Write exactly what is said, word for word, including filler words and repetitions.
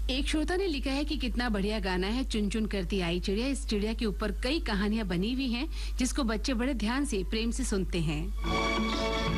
एक श्रोता ने लिखा है कि कितना बढ़िया गाना है चुन चुन करती आई चिड़िया। इस चिड़िया के ऊपर कई कहानियां बनी हुई हैं जिसको बच्चे बड़े ध्यान से प्रेम से सुनते हैं।